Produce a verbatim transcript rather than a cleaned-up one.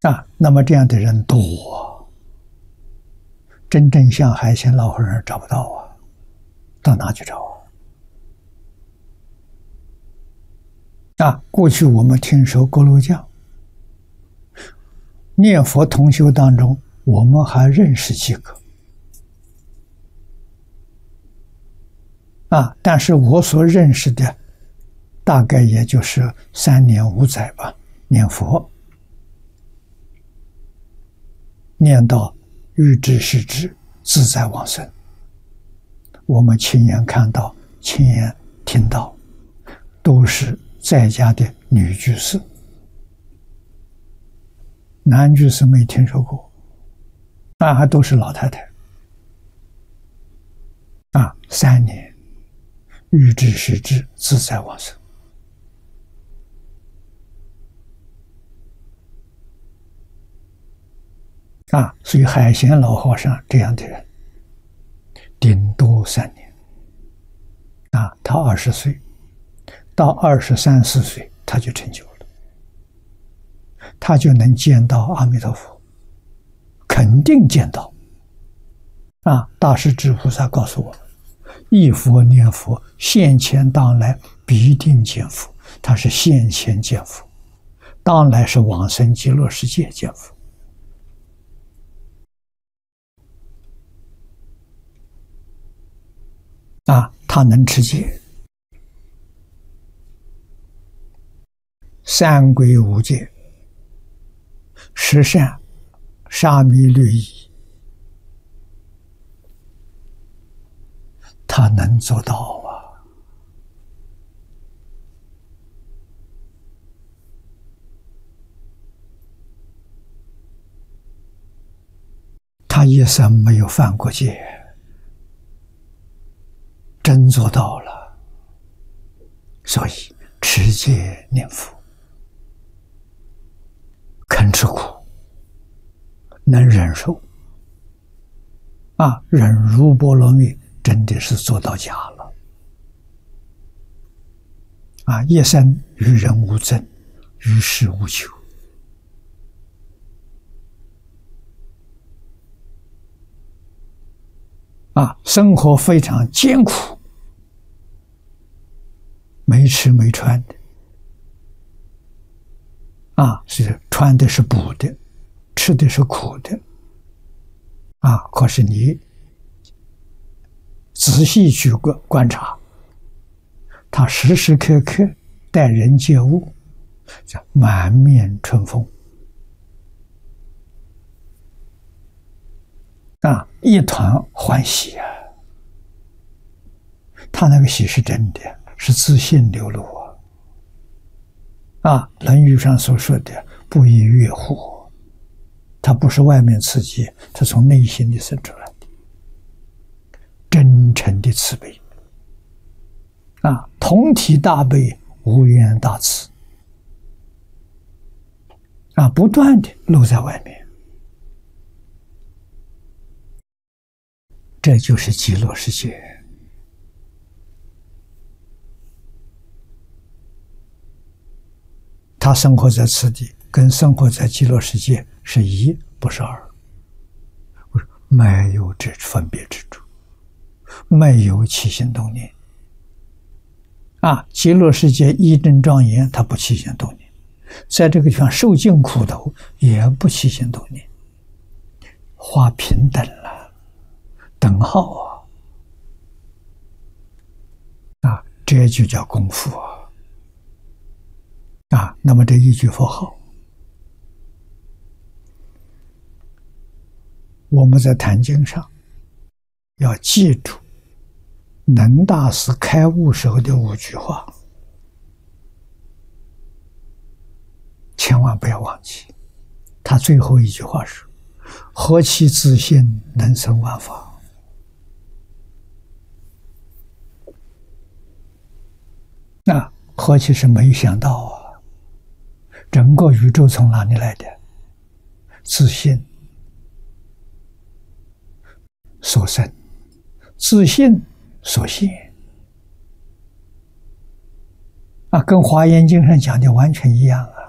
啊，那么这样的人多，真正像海鲜老和尚找不到啊，到哪去找啊？啊，过去我们听说锅炉匠念佛同修当中，我们还认识几个啊，但是我所认识的大概也就是三年五载吧，念佛念到欲知是知，自在往生。我们亲眼看到，亲眼听到，都是在家的女居士，男居士没听说过，那还都是老太太。啊，三年欲知是知，自在往生。啊，所以海贤老和尚这样的人，顶多三年。啊，他二十岁，到二十三四岁他就成就了，他就能见到阿弥陀佛，肯定见到。啊，大势至菩萨告诉我们，忆佛念佛，现前当来必定见佛。他是现前见佛，当来是往生极乐世界见佛。啊，他能持戒，三归五戒，十善，沙弥律仪，他能做到啊！他一生没有犯过戒，真做到了，所以持戒念佛，肯吃苦，能忍受，啊，忍辱波罗蜜，真的是做到家了，啊，一生与人无争，与世无求，啊，生活非常艰苦，没吃没穿的，啊，是穿的是补的，吃的是苦的，啊，可是你仔细去观察，他时时刻刻待人接物，叫满面春风，啊，一团欢喜啊！他那个喜是真的，是自信流露啊！啊，《论语》上所说的“不亦乐乎”，它不是外面刺激，它从内心里生出来的，真诚的慈悲啊，同体大悲，无缘大慈啊，不断的露在外面。这就是极乐世界。他生活在此地，跟生活在极乐世界是一，不是二。没有这分别之处，没有起心动念。啊，极乐世界一真庄严，他不起心动念，在这个地方受尽苦头，也不起心动念，画平等了。等号啊，啊，这就叫功夫啊！啊，那么这一句佛号，我们在坛经上要记住能大师开悟时候的五句话，千万不要忘记。他最后一句话是：“何其自信，能生万法。”那何其是没想到啊！整个宇宙从哪里来的？自信所生，自信所现啊，跟《华严经》上讲的完全一样啊！